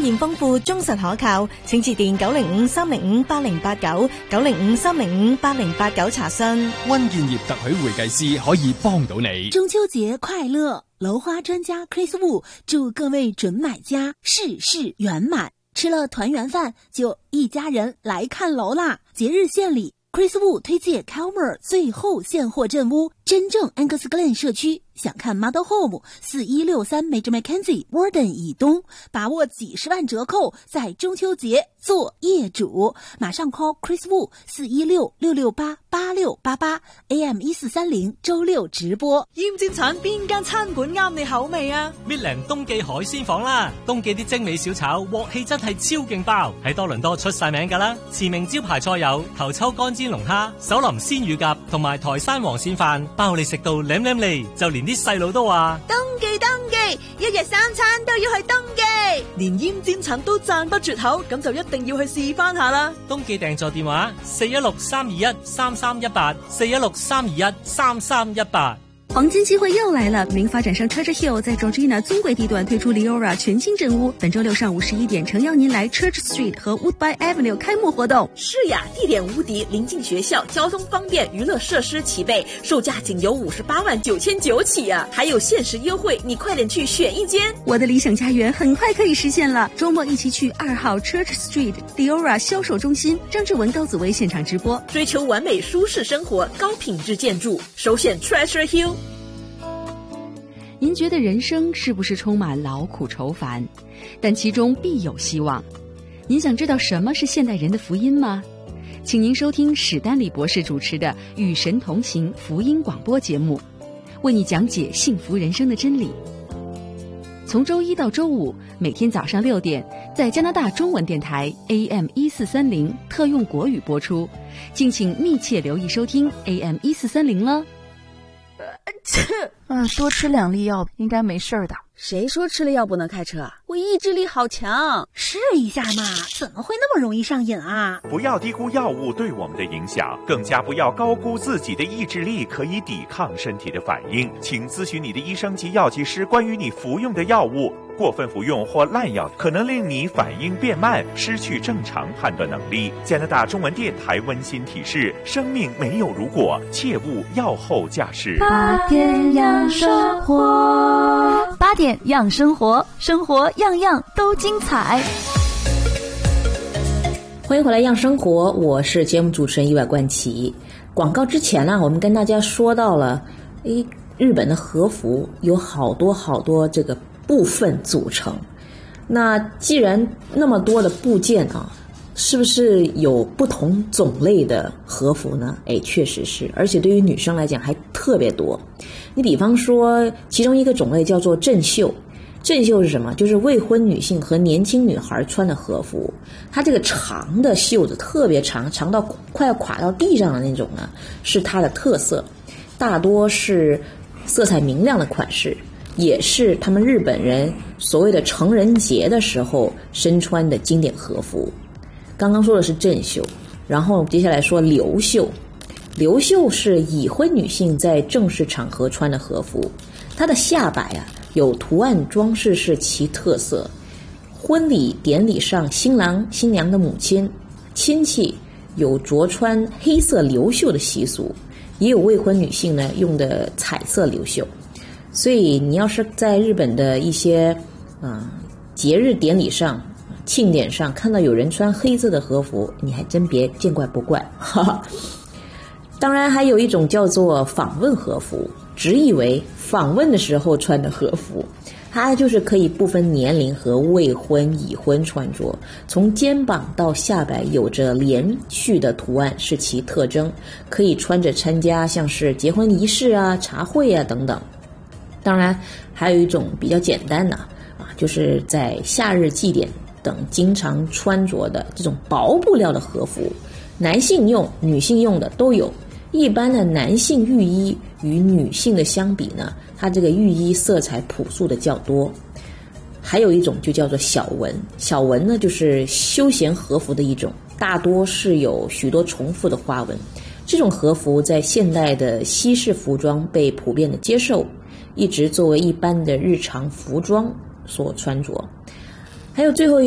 驗豐富，忠實可靠，請致電905-305-8089 905-305-8089查詢。 溫建業特許會計師可以幫到你。 中秋節快樂！樓花專家 Chris Wu 祝各位準買家事事圓滿，吃了團圓飯就一家人來看樓啦！節日獻禮 ，Chris Wu 推介 Calmer 最後現貨鎮屋，真正 Angus Glen 社區。想看 Model Home 4163 Major Mackenzie Warden 以東，把握幾十萬折扣，在中秋節做業主，馬上 call Chris Wu 416-668-8688 AM1430 周六直播。 厭尖產邊間餐館啱你口味啊？Midland 冬記海鮮房啦，冬記啲精美小炒鑊氣真係超勁爆，喺多倫多出晒名噶啦。馳名招牌菜有頭抽乾煎龍蝦、手淋鮮乳鴿同埋台山黃鱔飯，包你食到舐舐脷，就連啲細佬都話冬記，一日三餐都要去冬記， 連奄尖診都讚不絕口，咁就一定要去試翻下啦。冬記訂座電話416-321-3318 416-321-3318。 黄金机会又来了！名发展商 Church Hill 在 Georgina 尊贵地段推出 Leora 全新镇屋，本周六上午11点，诚邀您来 Church Street 和 Woodbine Avenue 开幕活动。 是呀，地点无敌，临近学校，交通方便，娱乐设施齐备，售价仅由58.999万起啊！还有限时优惠，你快点去选一间。 我的理想家园很快可以实现了，周末一起去2号 Church Street Leora 销售中心，张志文、高子薇现场直播。 追求完美舒适生活，高品质建筑，首选 Treasure Hill。 您觉得人生是不是充满劳苦愁烦？但其中必有希望。您想知道什么是现代人的福音吗？请您收听史丹利博士主持的《与神同行》福音广播节目，为你讲解幸福人生的真理。从周一到周五，每天早上6点，在加拿大中文电台 AM1430特用国语播出，敬请密切留意收听 AM1430了。 多吃2粒药应该没事的。 谁说吃了药不能开车啊？我意志力好强。 试一下嘛，怎么会那么容易上瘾啊？ 不要低估药物对我们的影响，更加不要高估自己的意志力可以抵抗身体的反应。请咨询你的医生及药剂师关于你服用的药物。过分服用或滥药可能令你反应变慢，失去正常判断能力。加拿大中文电台温馨提示：生命没有如果，切勿药后驾驶。 8点养生活，8点养生活，生活样样都精彩。 欢迎回来样生活，我是节目主持人意外冠奇。广告之前呢，我们跟大家说到了，日本的和服有好多这个部分组成。那既然那么多的部件啊，是不是有不同种类的和服呢？确实是，而且对于女生来讲还特别多。你比方说，其中一个种类叫做正袖。正袖是什么？就是未婚女性和年轻女孩穿的和服，它这个长的袖子特别长，长到快要垮到地上的那种呢，是它的特色。大多是色彩明亮的款式，也是他们日本人所谓的成人节的时候身穿的经典和服。刚刚说的是正袖，然后接下来说流袖。流袖是已婚女性在正式场合穿的和服，它的下摆有图案装饰是其特色。婚礼典礼上，新郎新娘的母亲亲戚有着穿黑色流袖的习俗，也有未婚女性呢用的彩色流袖。所以你要是在日本的一些节日典礼上、庆典上看到有人穿黑色的和服，你还真别见怪不怪。当然还有一种叫做访问和服，直译为访问的时候穿的和服，它就是可以不分年龄和未婚已婚穿着，从肩膀到下摆有着连续的图案是其特征，可以穿着参加像是结婚仪式茶会等等。当然还有一种比较简单的就是在夏日祭典等经常穿着的这种薄布料的和服，男性用女性用的都有。一般的男性浴衣与女性的相比呢，它这个浴衣色彩朴素的较多。还有一种就叫做小纹，小纹呢就是休闲和服的一种，大多是有许多重复的花纹。这种和服在现代的西式服装被普遍的接受，一直作为一般的日常服装所穿着。还有最后